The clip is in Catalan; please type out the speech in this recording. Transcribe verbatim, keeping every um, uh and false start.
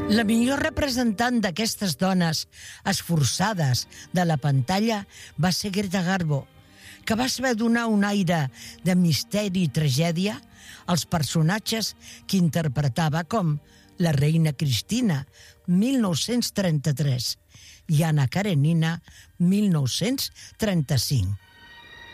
La millor representant d'aquestes dones esforçades de la pantalla va ser Greta Garbo, que va saber donar un aire de misteri i tragèdia als personatges que interpretava, com la reina Cristina, mil nou-cents trenta-tres, i Anna Karenina, mil nou-cents trenta-cinc.